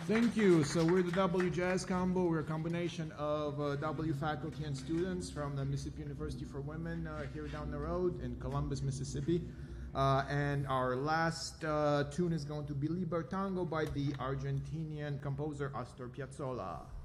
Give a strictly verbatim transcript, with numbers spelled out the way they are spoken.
Thank you. So we're the W Jazz Combo. We're a combination of uh, W faculty and students from the Mississippi University for Women uh, here down the road in Columbus, Mississippi. Uh, and our last uh, tune is going to be Libertango by the Argentinian composer Astor Piazzolla.